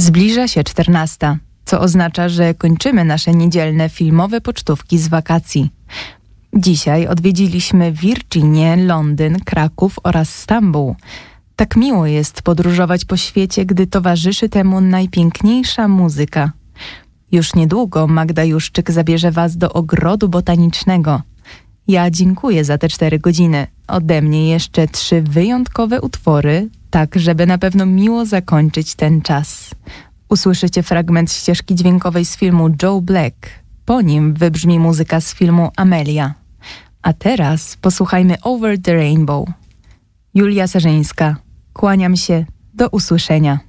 Zbliża się 14, co oznacza, że kończymy nasze niedzielne filmowe pocztówki z wakacji. Dzisiaj odwiedziliśmy Virginię, Londyn, Kraków oraz Stambuł. Tak miło jest podróżować po świecie, gdy towarzyszy temu najpiękniejsza muzyka. Już niedługo Magda Juszczyk zabierze Was do ogrodu botanicznego. Ja dziękuję za te 4 godziny. Ode mnie jeszcze 3 wyjątkowe utwory, tak żeby na pewno miło zakończyć ten czas. Usłyszycie fragment ścieżki dźwiękowej z filmu Joe Black. Po nim wybrzmi muzyka z filmu Amelia. A teraz posłuchajmy Over the Rainbow. Julia Sarzyńska. Kłaniam się. Do usłyszenia.